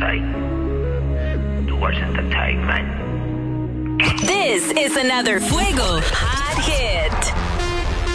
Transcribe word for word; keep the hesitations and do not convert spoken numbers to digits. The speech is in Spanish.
side. Towards entertainment. This is another Fuego Hot Hit.